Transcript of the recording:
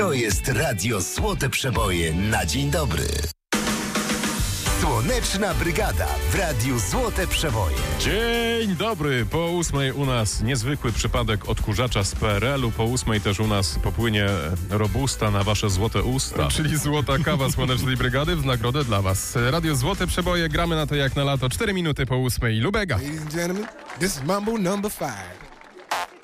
To jest Radio Złote Przeboje na dzień dobry. Słoneczna Brygada w Radiu Złote Przeboje. Dzień dobry. Po 8 u nas niezwykły przypadek odkurzacza z PRL-u. Po 8 też u nas popłynie robusta na wasze złote usta. Czyli złota kawa Słonecznej Brygady w nagrodę dla was. Radio Złote Przeboje, gramy na to jak na lato. 4 minuty po 8. Lubega. Ladies and gentlemen, this is Mambo number 5.